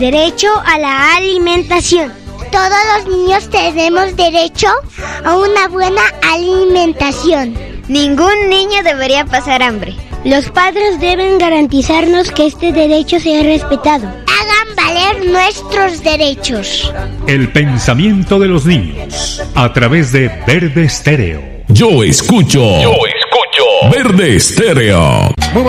derecho a la alimentación. Todos los niños tenemos derecho a una buena alimentación. Ningún niño debería pasar hambre. Los padres deben garantizarnos que este derecho sea respetado. Hagan valer nuestros derechos. El pensamiento de los niños a través de Verde Estéreo. Yo escucho Verde Estéreo.